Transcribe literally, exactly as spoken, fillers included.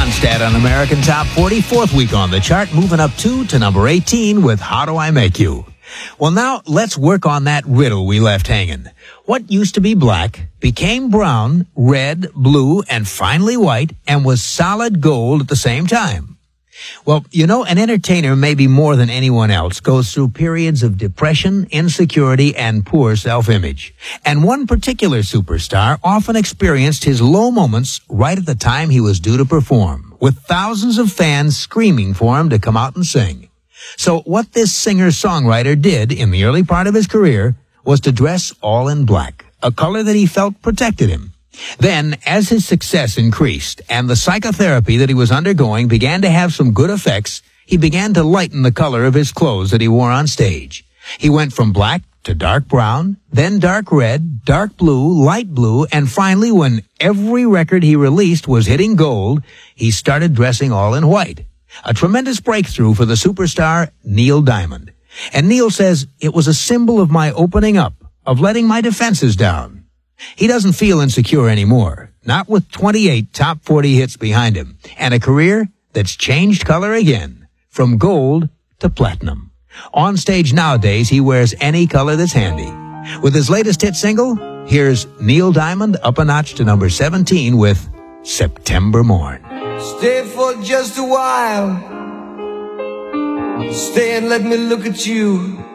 Ronstadt on American Top forty, fourth week on the chart, moving up two to number eighteen with How Do I Make You? Well, now let's work on that riddle we left hanging. What used to be black became brown, red, blue, and finally white, and was solid gold at the same time? Well, you know, an entertainer, maybe more than anyone else, goes through periods of depression, insecurity, and poor self-image. And one particular superstar often experienced his low moments right at the time he was due to perform, with thousands of fans screaming for him to come out and sing. So what this singer-songwriter did in the early part of his career was to dress all in black, a color that he felt protected him. Then, as his success increased and the psychotherapy that he was undergoing began to have some good effects, he began to lighten the color of his clothes that he wore on stage. He went from black to dark brown, then dark red, dark blue, light blue, and finally, when every record he released was hitting gold, he started dressing all in white. A tremendous breakthrough for the superstar Neil Diamond. And Neil says, "It was a symbol of my opening up, of letting my defenses down." He doesn't feel insecure anymore, not with twenty-eight top forty hits behind him, and a career that's changed color again, from gold to platinum. On stage nowadays, he wears any color that's handy. With his latest hit single, here's Neil Diamond up a notch to number seventeen with September Morn. Stay for just a while. Stay and let me look at you.